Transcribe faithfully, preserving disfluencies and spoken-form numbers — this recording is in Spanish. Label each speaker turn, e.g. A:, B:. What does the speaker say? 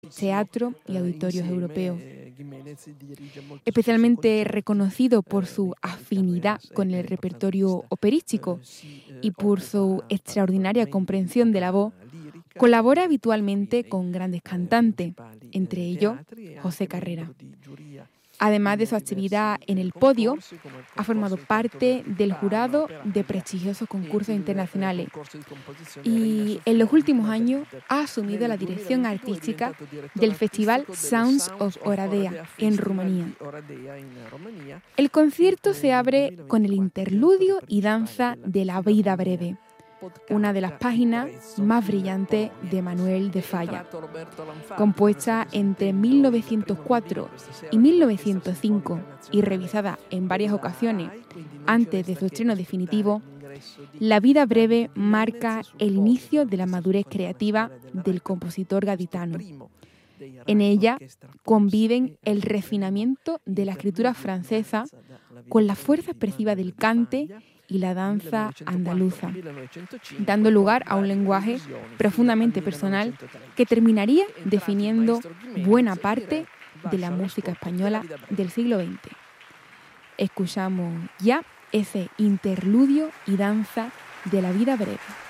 A: teatros y auditorios europeos. Especialmente reconocido por su afinidad con el repertorio operístico y por su extraordinaria comprensión de la voz, colabora habitualmente con grandes cantantes, entre ellos José Carrera. Además de su actividad en el podio, ha formado parte del jurado de prestigiosos concursos internacionales y en los últimos años ha asumido la dirección artística del festival Sounds of Oradea en Rumanía. El concierto se abre con el interludio y danza de La vida breve, una de las páginas más brillantes de Manuel de Falla. Compuesta entre mil novecientos cuatro y mil novecientos cinco y revisada en varias ocasiones antes de su estreno definitivo, La vida breve marca el inicio de la madurez creativa del compositor gaditano. En ella conviven el refinamiento de la escritura francesa con la fuerza expresiva del cante y la danza andaluza, dando lugar a un lenguaje profundamente personal que terminaría definiendo buena parte de la música española del siglo veinte. Escuchamos ya ese interludio y danza de La vida breve.